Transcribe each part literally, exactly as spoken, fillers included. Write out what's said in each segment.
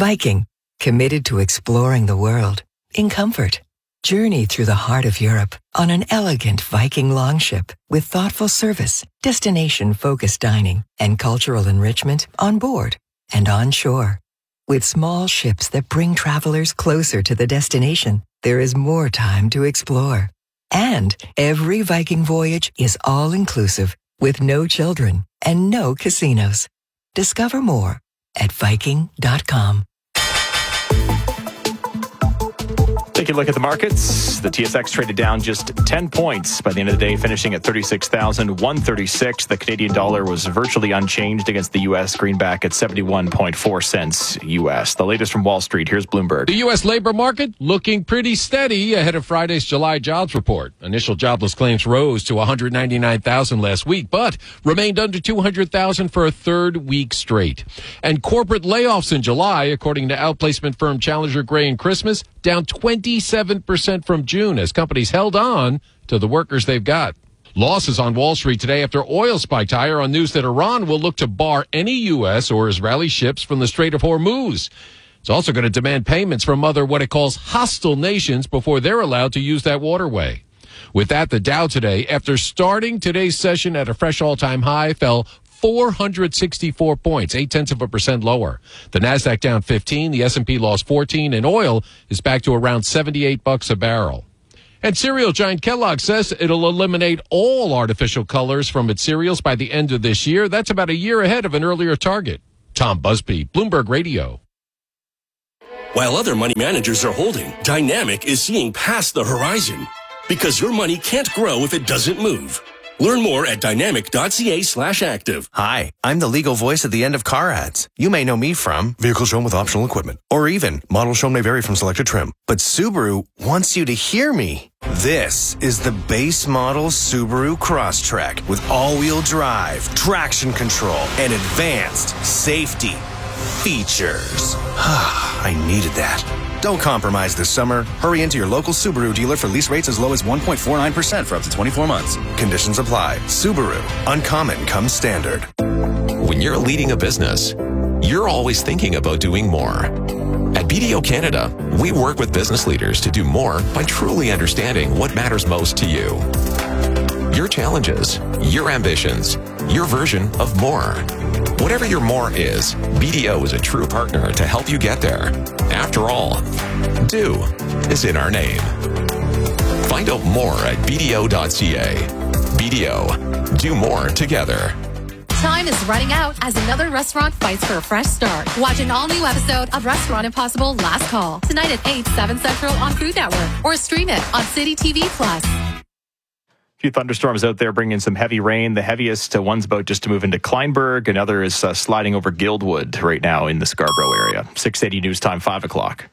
Viking, committed to exploring the world in comfort. Journey through the heart of Europe on an elegant Viking longship with thoughtful service, destination-focused dining, and cultural enrichment on board and on shore. With small ships that bring travelers closer to the destination, there is more time to explore. And every Viking voyage is all-inclusive with no children and no casinos. Discover more at Viking dot com. Taking a look at the markets, the T S X traded down just ten points by the end of the day, finishing at thirty-six thousand one hundred thirty-six. The Canadian dollar was virtually unchanged against the U S greenback at seventy-one point four cents U S. The latest from Wall Street, here's Bloomberg. The U S labor market looking pretty steady ahead of Friday's July jobs report. Initial jobless claims rose to one hundred ninety-nine thousand last week, but remained under two hundred thousand for a third week straight. And corporate layoffs in July, according to outplacement firm Challenger Gray and Christmas, down twenty-seven percent from June as companies held on to the workers they've got. Losses on Wall Street today after oil spiked higher on news that Iran will look to bar any U S or Israeli ships from the Strait of Hormuz. It's also going to demand payments from other what it calls hostile nations before they're allowed to use that waterway. With that, the Dow today, after starting today's session at a fresh all-time high, fell four hundred sixty-four points, eight-tenths of a percent lower. The Nasdaq down fifteen, the S and P lost fourteen, and oil is back to around seventy-eight bucks a barrel. And cereal giant Kellogg says it'll eliminate all artificial colors from its cereals by the end of this year. That's about a year ahead of an earlier target. Tom Busby, Bloomberg Radio. While other money managers are holding, Dynamic is seeing past the horizon. Because your money can't grow if it doesn't move. Learn more at dynamic.ca slash active. Hi, I'm the legal voice at the end of car ads. You may know me from vehicle shown with optional equipment, or even model shown may vary from selected trim. But Subaru wants you to hear me. This is the base model Subaru Crosstrek with all-wheel drive, traction control, and advanced safety features. I needed that. Don't compromise this summer. Hurry into your local Subaru dealer for lease rates as low as one point four nine percent for up to twenty-four months. Conditions apply. Subaru. Uncommon comes standard. When you're leading a business, you're always thinking about doing more. At B D O Canada, we work with business leaders to do more by truly understanding what matters most to you. Your challenges, your ambitions, your version of more. Whatever your more is, B D O is a true partner to help you get there. After all, do is in our name. Find out more at b d o dot c a. B D O, do more together. Time is running out as another restaurant fights for a fresh start. Watch an all-new episode of Restaurant Impossible Last Call tonight at eight, seven Central on Food Network, or stream it on City T V Plus. Few thunderstorms out there bringing some heavy rain. The heaviest uh, one's about just to move into Kleinburg. Another is uh, sliding over Guildwood right now in the Scarborough area. six eighty News Time, five o'clock.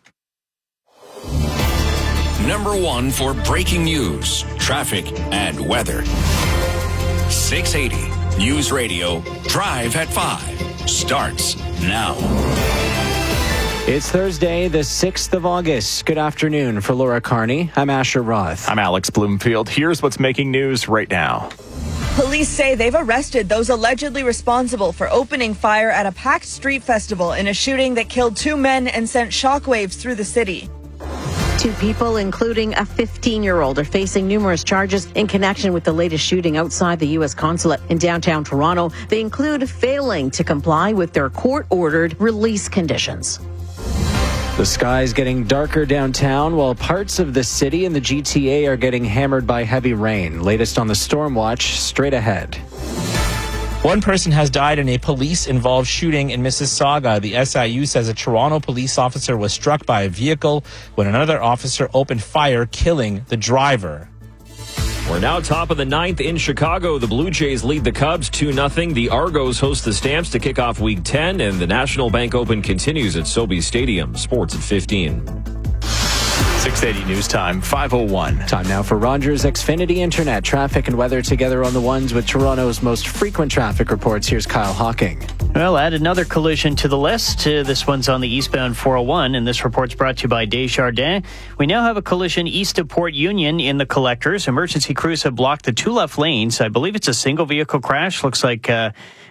Number one for breaking news, traffic, and weather. six eighty News Radio, Drive at five, starts now. It's Thursday, the sixth of August. Good afternoon. For Laura Carney, I'm Asher Roth. I'm Alex Bloomfield. Here's what's making news right now. Police say they've arrested those allegedly responsible for opening fire at a packed street festival in a shooting that killed two men and sent shockwaves through the city. Two people, including a fifteen-year-old, are facing numerous charges in connection with the latest shooting outside the U S consulate in downtown Toronto. They include failing to comply with their court-ordered release conditions. The sky's getting darker downtown while parts of the city and the G T A are getting hammered by heavy rain. Latest on the storm watch, straight ahead. One person has died in a police-involved shooting in Mississauga. The S I U says a Toronto police officer was struck by a vehicle when another officer opened fire, killing the driver. We're now top of the ninth in Chicago. The Blue Jays lead the Cubs two nothing. The Argos host the Stamps to kick off Week ten, and the National Bank Open continues at Sobeys Stadium. Sports at fifteen. six eighty News Time, five oh one. Time now for Rogers Xfinity Internet. Traffic and weather together on the ones with Toronto's most frequent traffic reports. Here's Kyle Hawking. Well, add another collision to the list. Uh, this one's on the eastbound four oh one, and this report's brought to you by Desjardins. We now have a collision east of Port Union in the collectors. Emergency crews have blocked the two left lanes. I believe it's a single vehicle crash. Looks like uh,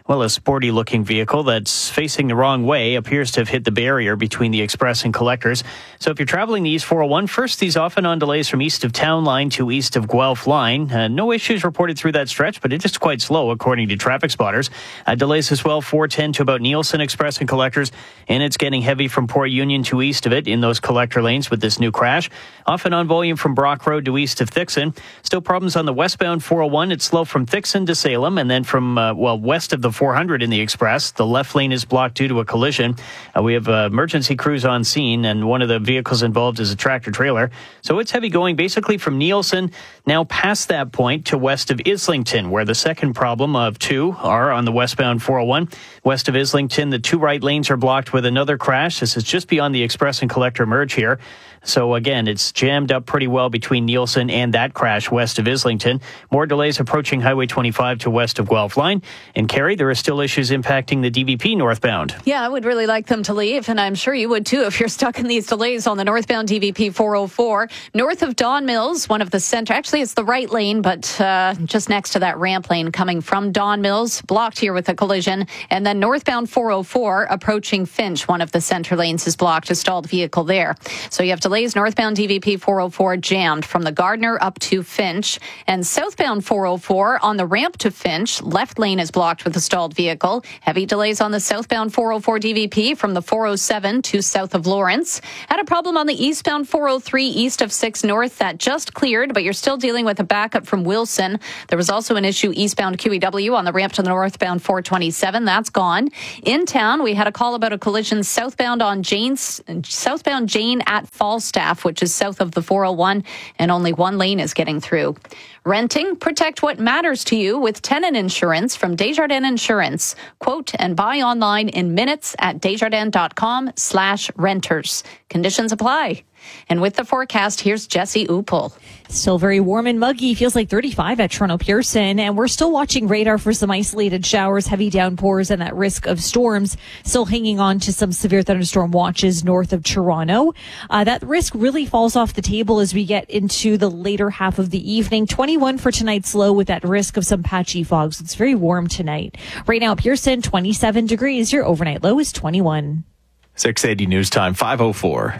Well, a sporty-looking vehicle that's facing the wrong way appears to have hit the barrier between the express and collectors. So if you're traveling the East four oh one, first, these often on delays from east of Town Line to east of Guelph Line. Uh, no issues reported through that stretch, but it is quite slow, according to traffic spotters. Uh, delays as well, four ten to about Nielsen Express and collectors, and it's getting heavy from Port Union to east of it in those collector lanes with this new crash. Often on volume from Brock Road to east of Thixon. Still problems on the westbound four oh one. It's slow from Thixon to Salem, and then from, uh, well, west of the four hundred in the express. The left lane is blocked due to a collision. Uh, we have uh, emergency crews on scene, and one of the vehicles involved is a tractor trailer. So it's heavy going basically from Nielsen, now past that point to west of Islington, where the second problem of two are on the westbound four oh one. West of Islington, the two right lanes are blocked with another crash. This is just beyond the express and collector merge here. So again, it's jammed up pretty well between Nielsen and that crash west of Islington. More delays approaching Highway twenty-five to west of Guelph Line. In Kerry, there are still issues impacting the D V P northbound. Yeah, I would really like them to leave, and I'm sure you would too if you're stuck in these delays on the northbound D V P four oh four. North of Don Mills, one of the center, actually it's the right lane, but uh, just next to that ramp lane coming from Don Mills, blocked here with a collision. And then northbound four oh four approaching Finch, one of the center lanes is blocked, a stalled vehicle there. So you have to delays northbound D V P four oh four jammed from the Gardner up to Finch, and southbound four oh four on the ramp to Finch, left lane is blocked with a stalled vehicle. Heavy delays on the southbound four oh four D V P from the four oh seven to south of Lawrence. Had a problem on the eastbound four oh three east of six North that just cleared, but you're still dealing with a backup from Wilson. There was also an issue eastbound Q E W on the ramp to the northbound four twenty-seven. That's gone. In town, we had a call about a collision southbound on Jane's southbound Jane at Falstaff, which is south of the four oh one, and only one lane is getting through. Renting, protect what matters to you with tenant insurance from Desjardins Insurance. Quote and buy online in minutes at desjardins.com slash renters. Conditions apply. And with the forecast, here's Jesse Upel. Still very warm and muggy. Feels like thirty-five at Toronto Pearson. And we're still watching radar for some isolated showers, heavy downpours, and that risk of storms. Still hanging on to some severe thunderstorm watches north of Toronto. Uh, that risk really falls off the table as we get into the later half of the evening. twenty-one for tonight's low with that risk of some patchy fog. So it's very warm tonight. Right now, Pearson, twenty-seven degrees. Your overnight low is twenty-one. six eighty news time, five oh four.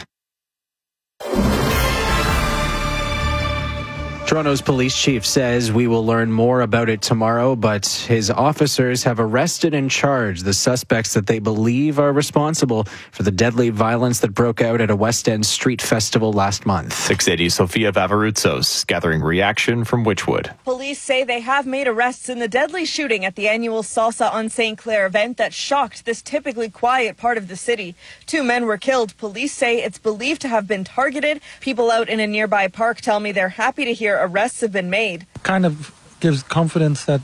Toronto's police chief says we will learn more about it tomorrow, but his officers have arrested and charged the suspects that they believe are responsible for the deadly violence that broke out at a West End street festival last month. six eighty, Sofia Vavarutsos gathering reaction from Witchwood. Police say they have made arrests in the deadly shooting at the annual Salsa on Saint Clair event that shocked this typically quiet part of the city. Two men were killed. Police say it's believed to have been targeted. People out in a nearby park tell me they're happy to hear arrests have been made. Kind of gives confidence that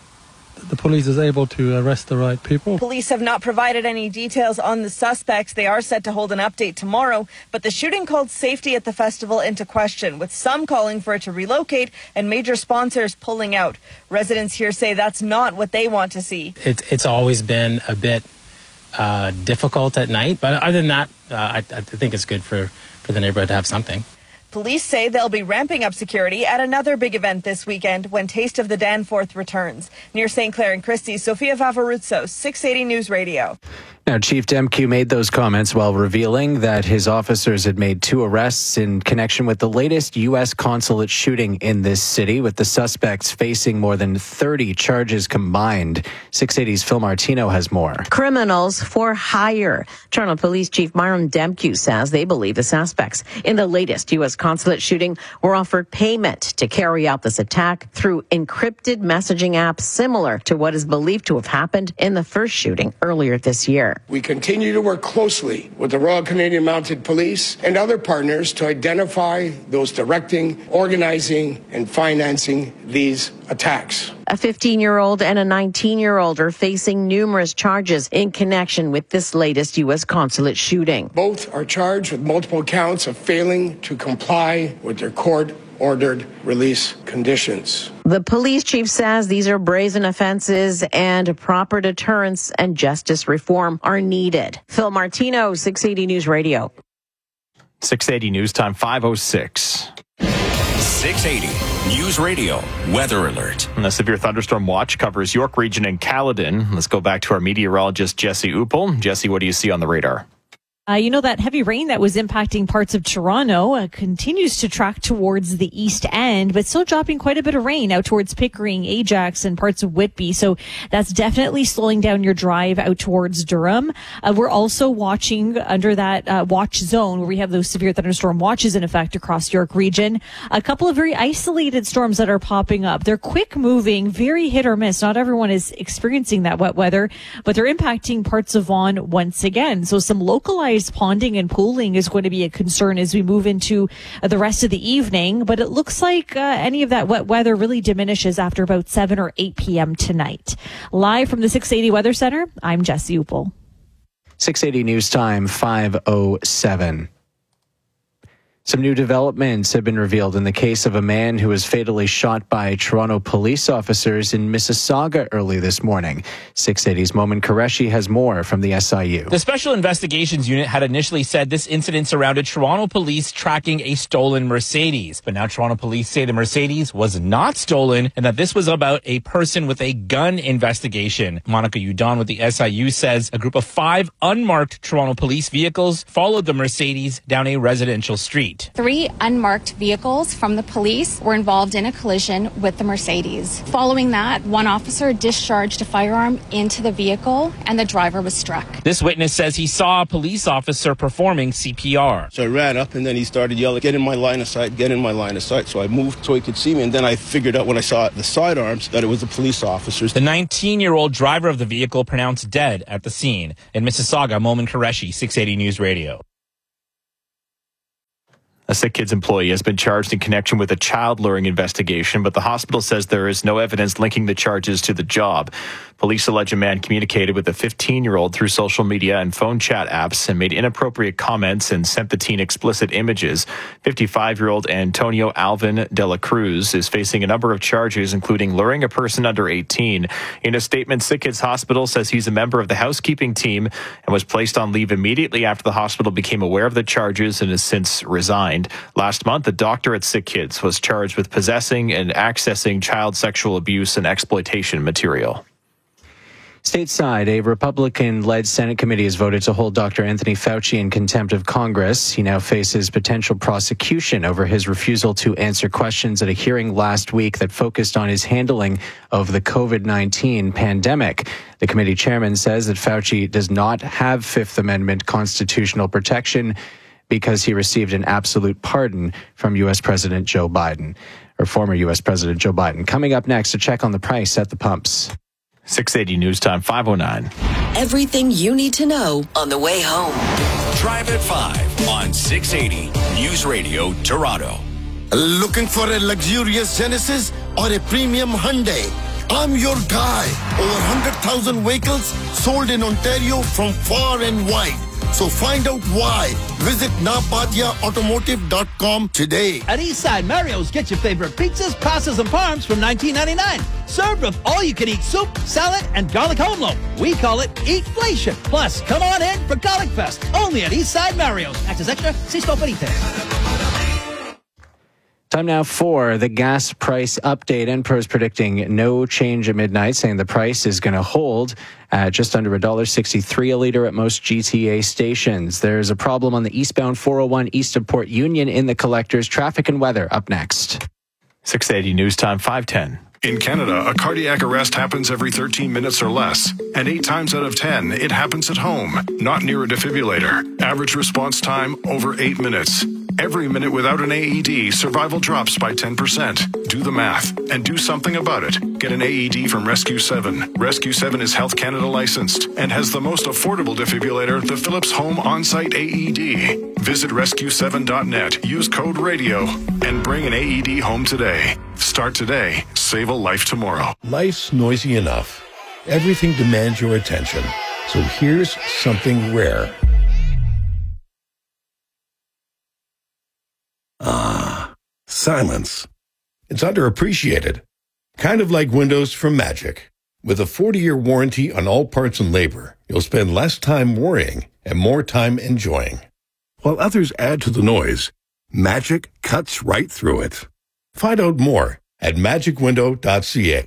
the police is able to arrest the right people. Police have not provided any details on the suspects. They are set to hold an update tomorrow, but the shooting called safety at the festival into question, with some calling for it to relocate and major sponsors pulling out. Residents here say that's not what they want to see. It, it's always been a bit uh, difficult at night, but other than that, uh, I, I think it's good for, for the neighborhood to have something. Police say they'll be ramping up security at another big event this weekend when Taste of the Danforth returns. Near Saint Clair and Christie, Sofia Vavarutsos, six eighty News Radio. Now, Chief Demke made those comments while revealing that his officers had made two arrests in connection with the latest U S consulate shooting in this city, with the suspects facing more than thirty charges combined. six eighty's Phil Martino has more. Criminals for hire. Toronto Police Chief Myron Demke says they believe the suspects in the latest U S consulate shooting were offered payment to carry out this attack through encrypted messaging apps similar to what is believed to have happened in the first shooting earlier this year. We continue to work closely with the Royal Canadian Mounted Police and other partners to identify those directing, organizing, and financing these attacks. A fifteen-year-old and a nineteen-year-old are facing numerous charges in connection with this latest U S consulate shooting. Both are charged with multiple counts of failing to comply with their court ordered release conditions. The police chief says these are brazen offenses and proper deterrence and justice reform are needed. Phil Martino, six eighty News Radio. six eighty News Time, five oh six. six eighty News Radio Weather Alert. And the severe thunderstorm watch covers York Region and Caledon. Let's go back to our meteorologist, Jesse Uppel. Jesse, what do you see on the radar? Uh, you know, that heavy rain that was impacting parts of Toronto uh, continues to track towards the east end, but still dropping quite a bit of rain out towards Pickering, Ajax, and parts of Whitby. So that's definitely slowing down your drive out towards Durham. Uh, we're also watching under that uh, watch zone where we have those severe thunderstorm watches in effect across York Region. A couple of very isolated storms that are popping up. They're quick moving, very hit or miss. Not everyone is experiencing that wet weather, but they're impacting parts of Vaughan once again. So some localized ponding and pooling is going to be a concern as we move into uh, the rest of the evening. But it looks like uh, any of that wet weather really diminishes after about seven or eight p.m. tonight. Live from the six eighty Weather Center, I'm Jesse Uppel. six eighty News Time, five oh seven. Some new developments have been revealed in the case of a man who was fatally shot by Toronto police officers in Mississauga early this morning. six eighty's Momin Qureshi has more from the S I U. The Special Investigations Unit had initially said this incident surrounded Toronto police tracking a stolen Mercedes. But now Toronto police say the Mercedes was not stolen and that this was about a person with a gun investigation. Monica Udon with the S I U says a group of five unmarked Toronto police vehicles followed the Mercedes down a residential street. Three unmarked vehicles from the police were involved in a collision with the Mercedes. Following that, one officer discharged a firearm into the vehicle and the driver was struck. This witness says he saw a police officer performing C P R. So I ran up and then he started yelling, "Get in my line of sight, get in my line of sight." So I moved so he could see me, and then I figured out when I saw the sidearms that it was the police officers. The nineteen-year-old driver of the vehicle pronounced dead at the scene. In Mississauga, Momin Qureshi, six eighty News Radio. A Sick Kids employee has been charged in connection with a child luring investigation, but the hospital says there is no evidence linking the charges to the job. Police allege a man communicated with a fifteen-year-old through social media and phone chat apps and made inappropriate comments and sent the teen explicit images. fifty-five-year-old Antonio Alvin de la Cruz is facing a number of charges, including luring a person under eighteen. In a statement, Sick Kids Hospital says he's a member of the housekeeping team and was placed on leave immediately after the hospital became aware of the charges and has since resigned. Last month, a doctor at Sick Kids was charged with possessing and accessing child sexual abuse and exploitation material. Stateside, a Republican-led Senate committee has voted to hold Doctor Anthony Fauci in contempt of Congress. He now faces potential prosecution over his refusal to answer questions at a hearing last week that focused on his handling of the covid nineteen pandemic. The committee chairman says that Fauci does not have Fifth Amendment constitutional protection because he received an absolute pardon from U S President Joe Biden, or former U S President Joe Biden. Coming up next, a check on the price at the pumps. six eighty News Time, five oh nine. Everything you need to know on the way home. Drive at five on six eighty News Radio Toronto. Looking for a luxurious Genesis or a premium Hyundai? I'm your guy. Over one hundred thousand vehicles sold in Ontario from far and wide. So find out why. Visit napadia automotive dot com today. At Eastside Mario's, get your favorite pizzas, pastas, and parms from nineteen ninety-nine. Served with all-you-can-eat soup, salad, and garlic home loaf. We call it Eatflation. Plus, come on in for Garlic Fest. Only at Eastside Mario's. Access extra, see store for details. Time now for the gas price update. Enpro is predicting no change at midnight, saying the price is going to hold at just under one dollar sixty-three a litre at most G T A stations. There's a problem on the eastbound four oh one east of Port Union in the collectors. Traffic and weather up next. six eighty News Time, five ten. In Canada, a cardiac arrest happens every thirteen minutes or less. And eight times out of ten, it happens at home, not near a defibrillator. Average response time, over eight minutes. Every minute without an A E D, survival drops by ten percent. Do the math and do something about it. Get an A E D from Rescue seven. Rescue seven is Health Canada licensed and has the most affordable defibrillator, the Philips Home On-Site A E D. Visit rescue seven dot net, use code RADIO, and bring an A E D home today. Start today. Save a life tomorrow. Life's noisy enough. Everything demands your attention. So here's something rare. Ah, silence. It's underappreciated. Kind of like Windows from Magic. With a forty-year warranty on all parts and labor, you'll spend less time worrying and more time enjoying. While others add to the noise, Magic cuts right through it. Find out more at magic window dot c a.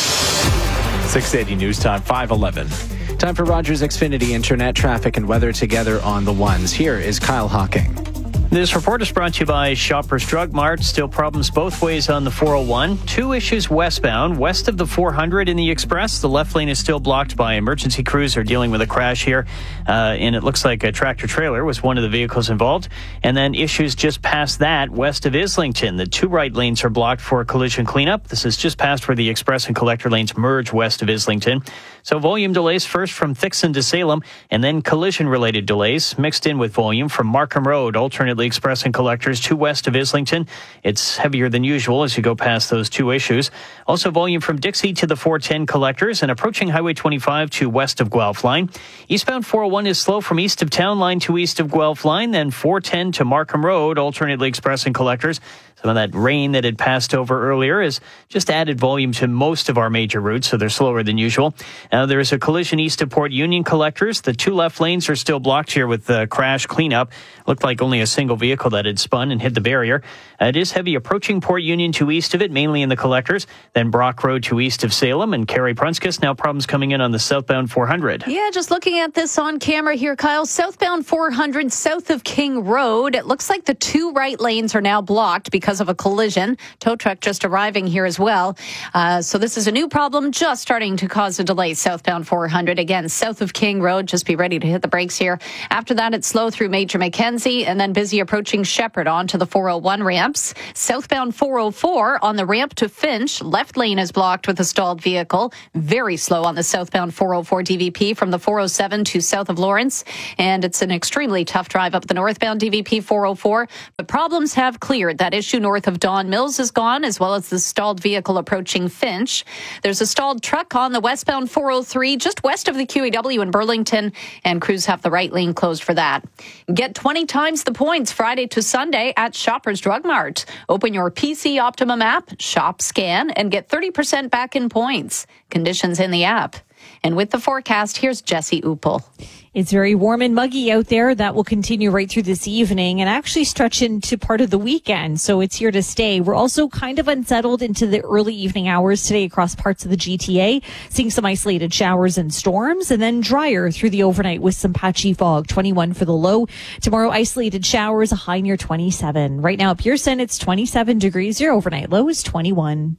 six eighty News Time, five eleven. Time for Rogers Xfinity Internet traffic and weather together on the ones. Here is Kyle Hocking. This report is brought to you by Shoppers Drug Mart. Still problems both ways on the four oh one. Two issues westbound. West of the four hundred in the Express, the left lane is still blocked by emergency crews. They're dealing with a crash here. Uh, and it looks like a tractor trailer was one of the vehicles involved. And then issues just past that, west of Islington. The two right lanes are blocked for a collision cleanup. This is just past where the Express and collector lanes merge west of Islington. So volume delays first from Thixon to Salem, and then collision-related delays mixed in with volume from Markham Road, alternately Express and collectors to west of Islington. It's heavier than usual as you go past those two issues. Also volume from Dixie to the four ten collectors and approaching Highway twenty-five to west of Guelph Line. Eastbound four oh one is slow from east of Town Line to east of Guelph Line, then four ten to Markham Road, alternately Express and collectors. Some of that rain that had passed over earlier has just added volume to most of our major routes, so they're slower than usual. Now, there is a collision east of Port Union collectors. The two left lanes are still blocked here with the crash cleanup. Looked like only a single vehicle that had spun and hit the barrier. Uh, it is heavy approaching Port Union to east of it, mainly in the collectors. Then Brock Road to east of Salem and Carey Prunskis. Now problems coming in on the southbound four hundred. Yeah, just looking at this on camera here, Kyle. Southbound four hundred south of King Road. It looks like the two right lanes are now blocked because of a collision. Tow truck just arriving here as well. Uh, so this is a new problem just starting to cause a delay southbound four hundred. Again, south of King Road. Just be ready to hit the brakes here. After that, it's slow through Major Mackenzie and then busy approaching Shepherd onto the four oh one ramps. Southbound four oh four on the ramp to Finch. Left lane is blocked with a stalled vehicle. Very slow on the southbound four oh four D V P from the four oh seven to south of Lawrence. And it's an extremely tough drive up the northbound D V P four oh four. But problems have cleared. That issue north of Don Mills is gone, as well as the stalled vehicle approaching Finch. There's a stalled truck on the westbound four oh three, just west of the Q E W in Burlington, and crews have the right lane closed for that. Get twenty times the points Friday to Sunday at Shoppers Drug Mart. Open your P C Optimum app, shop, scan, and get thirty percent back in points. Conditions in the app. And with the forecast, here's Jesse Upel. It's very warm and muggy out there. That will continue right through this evening and actually stretch into part of the weekend. So it's here to stay. We're also kind of unsettled into the early evening hours today across parts of the G T A, seeing some isolated showers and storms, and then drier through the overnight with some patchy fog. twenty-one for the low. Tomorrow, isolated showers, a high near twenty-seven. Right now at Pearson, it's twenty-seven degrees. Your overnight low is twenty-one.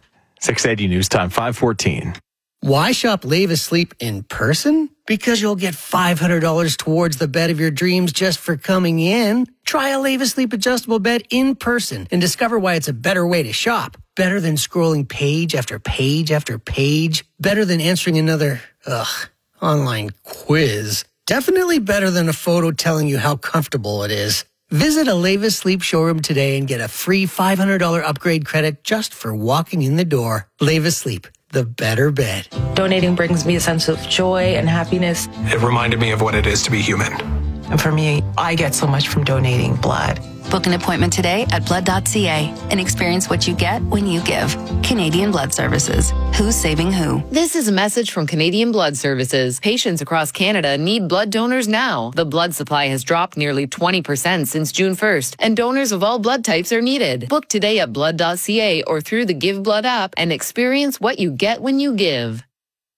six eighty News Time, five fourteen. Why shop Levis Sleep in person? Because you'll get five hundred dollars towards the bed of your dreams just for coming in. Try a Levis Sleep adjustable bed in person and discover why it's a better way to shop. Better than scrolling page after page after page. Better than answering another, ugh, online quiz. Definitely better than a photo telling you how comfortable it is. Visit a Levis Sleep showroom today and get a free five hundred dollars upgrade credit just for walking in the door. Levis Sleep. The better bed. Donating brings me a sense of joy and happiness. It reminded me of what it is to be human. And for me, I get so much from donating blood. Book an appointment today at blood dot c a and experience what you get when you give. Canadian Blood Services. Who's saving who? This is a message from Canadian Blood Services. Patients across Canada need blood donors now. The blood supply has dropped nearly twenty percent since June first, and donors of all blood types are needed. Book today at blood dot c a or through the Give Blood app and experience what you get when you give.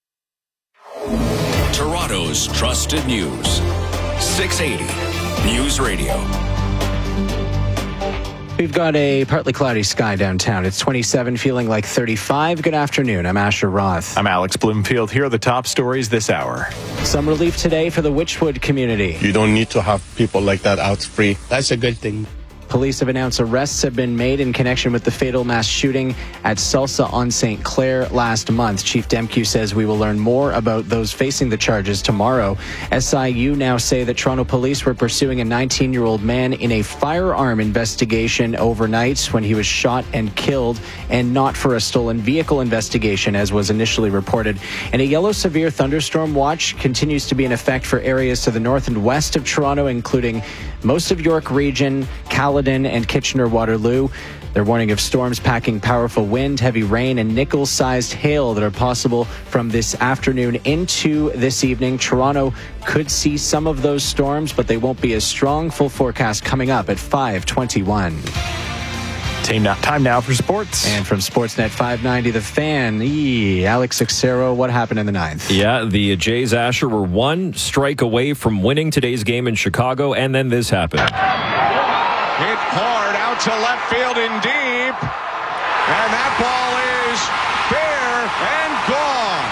Toronto's trusted news. six eighty News Radio. We've got a partly cloudy sky downtown. It's twenty-seven, feeling like thirty-five. Good afternoon. I'm Asher Roth. I'm Alex Bloomfield. Here are the top stories this hour. Some relief today for the Witchwood community. You don't need to have people like that out free. That's a good thing. Police have announced arrests have been made in connection with the fatal mass shooting at Salsa on Saint Clair last month. Chief Demke says we will learn more about those facing the charges tomorrow. S I U now say that Toronto police were pursuing a nineteen-year-old man in a firearm investigation overnight when he was shot and killed, and not for a stolen vehicle investigation, as was initially reported. And a yellow severe thunderstorm watch continues to be in effect for areas to the north and west of Toronto, including most of York Region, Caledon, and Kitchener-Waterloo. They're warning of storms packing powerful wind, heavy rain, and nickel-sized hail that are possible from this afternoon into this evening. Toronto could see some of those storms, but they won't be as strong. Full forecast coming up at five twenty-one. Time now, time now for sports. And from Sportsnet five ninety, The Fan, eee, Alex Cicero, what happened in the ninth? Yeah, the Jays, Asher, were one strike away from winning today's game in Chicago, and then this happened. Hit hard out to left field and deep, and that ball is fair and gone.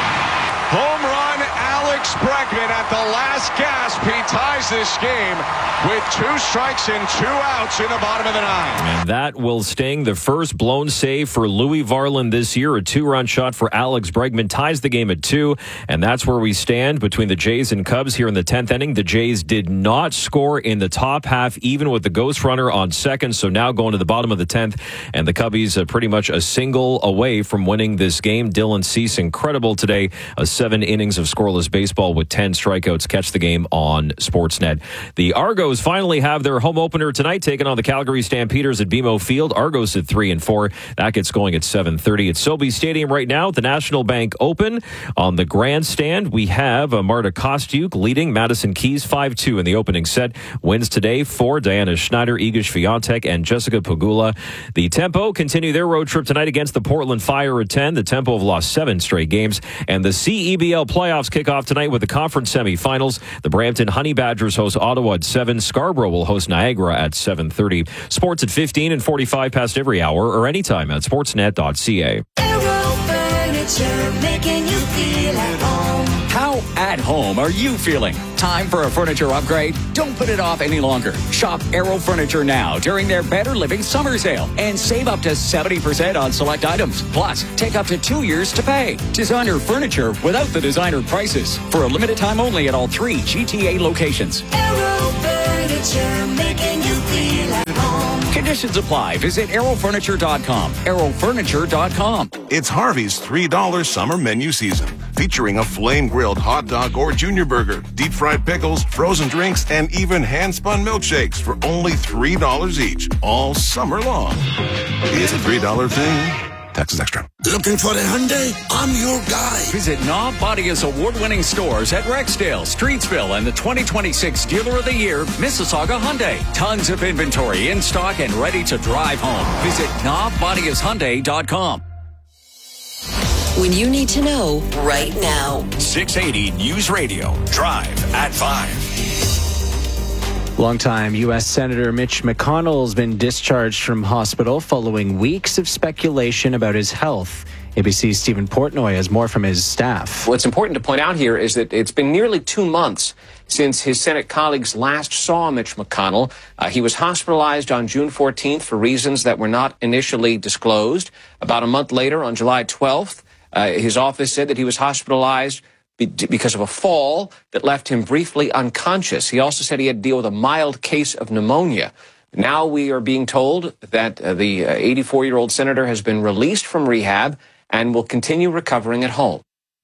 Home run, Alex Bregman at the last gasp. He ties this game with two strikes and two outs in the bottom of the ninth. And that will sting. The first blown save for Louis Varland this year. A two-run shot for Alex Bregman ties the game at two. And that's where we stand between the Jays and Cubs here in the tenth inning. The Jays did not score in the top half, even with the ghost runner on second. So now going to the bottom of the tenth. And the Cubbies are pretty much a single away from winning this game. Dylan Cease, incredible today. A seven innings of scoreless baseball with ten strikeouts. Catch the game on Sportsnet. The Argos finally have their home opener tonight, taking on the Calgary Stampeders at B M O Field. Argos at three and four. That gets going at seven thirty at Sobeys Stadium right now. The National Bank Open on the grandstand. We have uh, Marta Kostyuk leading Madison Keys five two in the opening set. Wins today for Diana Schneider, Iga Swiatek, and Jessica Pegula. The Tempo continue their road trip tonight against the Portland Fire at ten. The Tempo have lost seven straight games. And the C E B L playoffs kick off tonight with the conference semifinals. The Brampton Honey Badgers host Ottawa at seven. Scarborough will host Niagara at seven thirty. Sports at fifteen and forty-five past every hour or anytime at sportsnet dot c a. Aero Furniture, making you feel at home. How at home are you feeling? Time for a furniture upgrade? Don't put it off any longer. Shop Aero Furniture now during their Better Living Summer Sale and save up to seventy percent on select items. Plus, take up to two years to pay. Designer furniture without the designer prices. For a limited time only at all three G T A locations. Aero Furniture, making you feel at home. Conditions apply. Visit aero furniture dot com. aero furniture dot com. It's Harvey's three dollar summer menu season, featuring a flame-grilled hot dog or junior burger, deep-fried pickles, frozen drinks, and even hand-spun milkshakes for only three dollars each, all summer long. It's a three dollar thing. Taxes extra. Looking for a Hyundai? I'm your guy. Visit Knob Bodia's award-winning stores at Rexdale, Streetsville, and the twenty twenty-six Dealer of the Year, Mississauga Hyundai. Tons of inventory in stock and ready to drive home. Visit knob bodias hyundai dot com. When you need to know right now. six eighty News Radio. Drive at five. Longtime U S Senator Mitch McConnell has been discharged from hospital following weeks of speculation about his health. A B C's Stephen Portnoy has more from his staff. What's important to point out here is that it's been nearly two months since his Senate colleagues last saw Mitch McConnell. Uh, he was hospitalized on June fourteenth for reasons that were not initially disclosed. About a month later, on July twelfth, uh, his office said that he was hospitalized because of a fall that left him briefly unconscious. He also said he had to deal with a mild case of pneumonia. Now we are being told that uh, the eighty-four-year-old senator has been released from rehab and will continue recovering at home.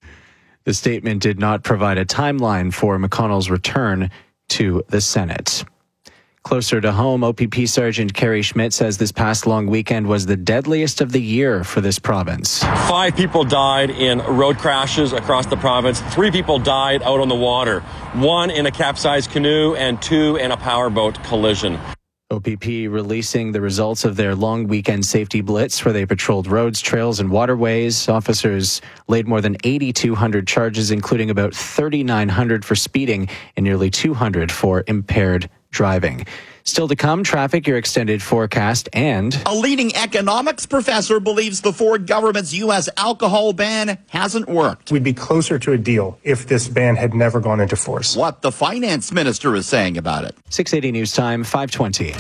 The statement did not provide a timeline for McConnell's return to the Senate. Closer to home, O P P Sergeant Kerry Schmidt says this past long weekend was the deadliest of the year for this province. Five people died in road crashes across the province. Three people died out on the water. One in a capsized canoe and two in a powerboat collision. O P P releasing the results of their long weekend safety blitz where they patrolled roads, trails, and waterways. Officers laid more than eighty-two hundred charges, including about thirty-nine hundred for speeding and nearly two hundred for impaired driving. Still to come, traffic, your extended forecast, and a leading economics professor believes the Ford government's U S alcohol ban hasn't worked. We'd be closer to a deal if this ban had never gone into force. What the finance minister is saying about it. six eighty News Time, five twenty.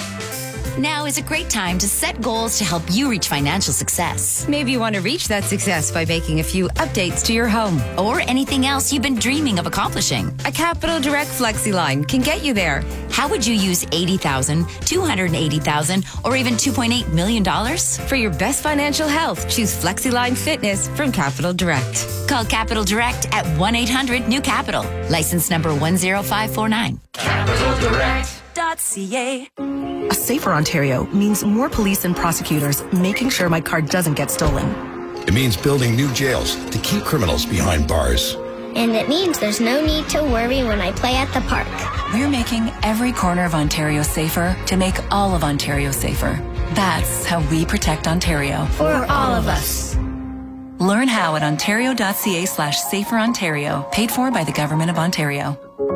Now is a great time to set goals to help you reach financial success. Maybe you want to reach that success by making a few updates to your home. Or anything else you've been dreaming of accomplishing. A Capital Direct Flexi line can get you there. How would you use eighty thousand dollars, two hundred eighty thousand dollars, or even two point eight million dollars? For your best financial health, choose FlexiLine Fitness from Capital Direct. Call Capital Direct at one eight hundred new capital. License number one zero five four nine. Capital Direct. .ca. A safer Ontario means more police and prosecutors making sure my car doesn't get stolen. It means building new jails to keep criminals behind bars. And it means there's no need to worry when I play at the park. We're making every corner of Ontario safer to make all of Ontario safer. That's how we protect Ontario. For all of us. Learn how at ontario.ca slash safer Ontario. Paid for by the Government of Ontario.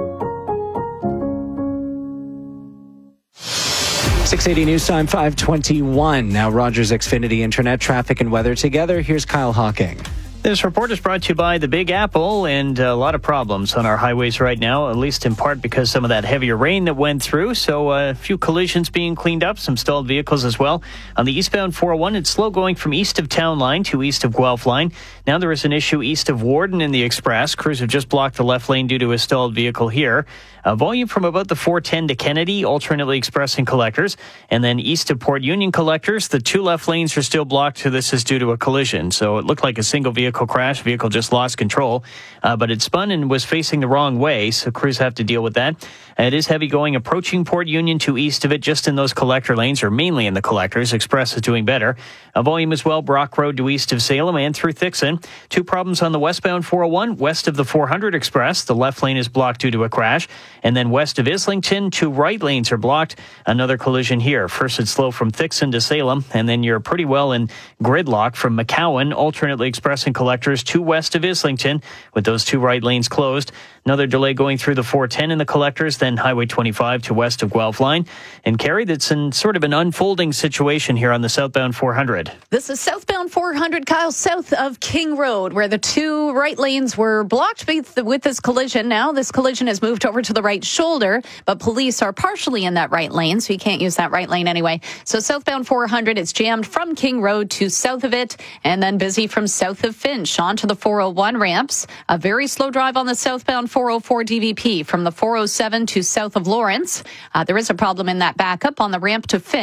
six eighty News Time, five twenty-one. Now Rogers Xfinity Internet, traffic and weather together. Here's Kyle Hawking. This report is brought to you by the Big Apple, and a lot of problems on our highways right now, at least in part because some of that heavier rain that went through. So uh, a few collisions being cleaned up, some stalled vehicles as well. On the eastbound four oh one, it's slow going from east of Town Line to east of Guelph Line. Now there is an issue east of Warden in the Express. Crews have just blocked the left lane due to a stalled vehicle here. Uh, volume from about the four ten to Kennedy, alternately expressing collectors. And then east of Port Union collectors, the two left lanes are still blocked. So this is due to a collision. So it looked like a single vehicle crash. Vehicle just lost control, uh, but it spun and was facing the wrong way. So crews have to deal with that. Uh, it is heavy going approaching Port Union to east of it, just in those collector lanes, or mainly in the collectors. Express is doing better. A volume as well, Brock Road to east of Salem and through Thixon. Two problems on the westbound four oh one, west of the four hundred Express. The left lane is blocked due to a crash. And then west of Islington, two right lanes are blocked. Another collision here. First, it's slow from Thixon to Salem, and then you're pretty well in gridlock from McCowan, alternately expressing collectors to west of Islington, with those two right lanes closed. Another delay going through the four ten in the collectors, then Highway twenty-five to west of Guelph Line. And Carrie, that's in sort of an unfolding situation here on the southbound four hundred. This is southbound four hundred, Kyle, south of King Road, where the two right lanes were blocked with this collision. Now this collision has moved over to the right shoulder, but police are partially in that right lane, so you can't use that right lane anyway. So southbound four hundred, it's jammed from King Road to south of it, and then busy from south of Finch onto the four oh one ramps. A very slow drive on the southbound four oh four D V P from the four oh seven to south of Lawrence. Uh, there is a problem in that backup on the ramp to Finch.